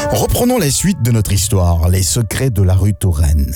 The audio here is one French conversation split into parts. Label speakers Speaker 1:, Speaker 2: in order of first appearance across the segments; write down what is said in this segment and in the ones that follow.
Speaker 1: Reprenons la suite de notre histoire, les secrets de la rue Touraine.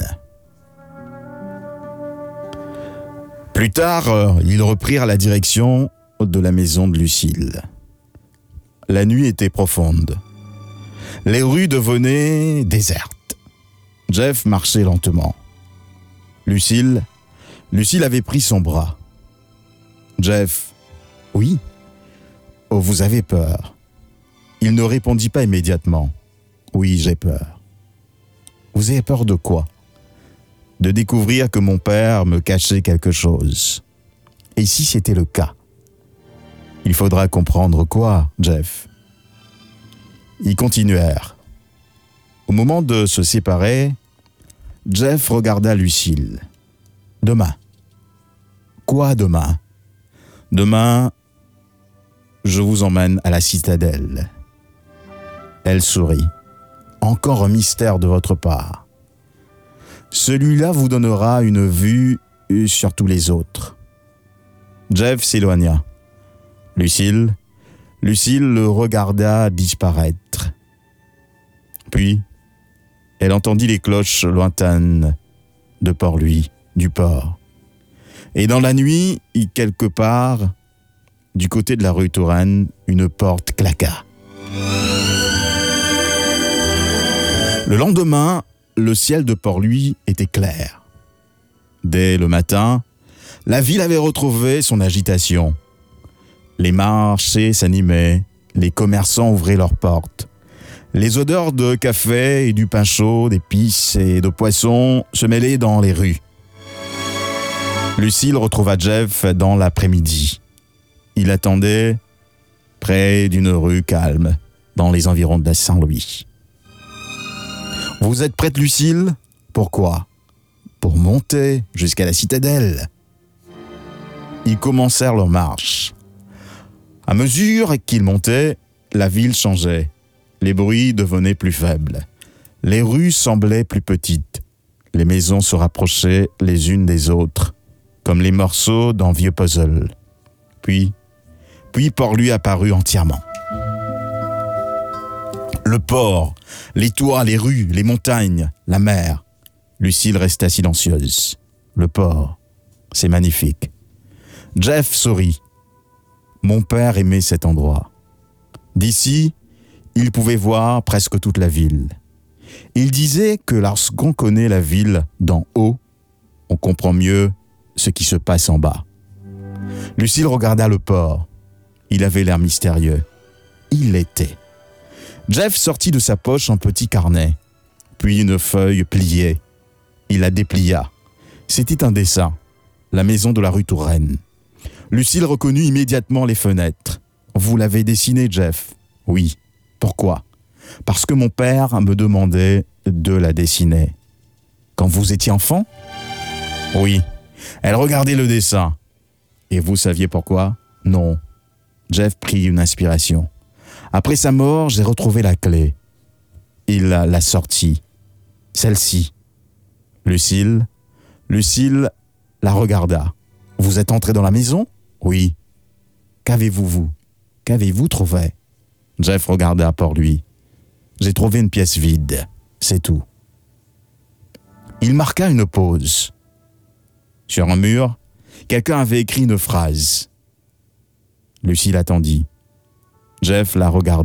Speaker 1: Plus tard, ils reprirent la direction de la maison de Lucille. La nuit était profonde. Les rues devenaient désertes. Jeff marchait lentement. Lucille avait pris son bras. Jeff, oui, oh, vous avez peur. Il ne répondit pas immédiatement. Oui, j'ai peur. Vous avez peur de quoi? De découvrir que mon père me cachait quelque chose. Et si c'était le cas? Il faudra comprendre quoi, Jeff? Ils continuèrent. Au moment de se séparer, Jeff regarda Lucille. Demain. Quoi demain? Demain, je vous emmène à la citadelle. Elle sourit. Encore un mystère de votre part. Celui-là vous donnera une vue sur tous les autres. Jeff s'éloigna. Lucille le regarda disparaître. Puis, elle entendit les cloches lointaines de Port-Louis, du port. Et dans la nuit, quelque part, du côté de la rue Touraine, une porte claqua. Le lendemain, le ciel de Port-Louis était clair. Dès le matin, la ville avait retrouvé son agitation. Les marchés s'animaient, les commerçants ouvraient leurs portes. Les odeurs de café et du pain chaud, d'épices et de poissons se mêlaient dans les rues. Lucille retrouva Jeff dans l'après-midi. Il attendait près d'une rue calme, dans les environs de Saint-Louis. « Vous êtes prête, Lucille? Pourquoi? Pour monter jusqu'à la citadelle. » Ils commencèrent leur marche. À mesure qu'ils montaient, la ville changeait. Les bruits devenaient plus faibles. Les rues semblaient plus petites. Les maisons se rapprochaient les unes des autres, comme les morceaux d'un vieux puzzle. Puis Port-Louis apparut entièrement. Le port, les toits, les rues, les montagnes, la mer. Lucille resta silencieuse. Le port, c'est magnifique. Jeff sourit. Mon père aimait cet endroit. D'ici, il pouvait voir presque toute la ville. Il disait que lorsqu'on connaît la ville d'en haut, on comprend mieux ce qui se passe en bas. Lucille regarda le port. Il avait l'air mystérieux. Il l'était. Jeff sortit de sa poche un petit carnet, puis une feuille pliée. Il la déplia. C'était un dessin. La maison de la rue Touraine. Lucille reconnut immédiatement les fenêtres. « Vous l'avez dessiné, Jeff ?»« Oui. Pourquoi ?»« Parce que mon père me demandait de la dessiner. »« Quand vous étiez enfant ?»« Oui. » Elle regardait le dessin. « Et vous saviez pourquoi ?»« Non. » Jeff prit une inspiration. « Après sa mort, j'ai retrouvé la clé. » Il l'a sortie. « Celle-ci. » Lucille la regarda. « Vous êtes entré dans la maison ?»« Oui. »« Qu'avez-vous trouvé ?» Jeff regarda Port-Louis. « J'ai trouvé une pièce vide. C'est tout. » Il marqua une pause. Sur un mur, quelqu'un avait écrit une phrase. Lucille attendit. Jeff la regarda.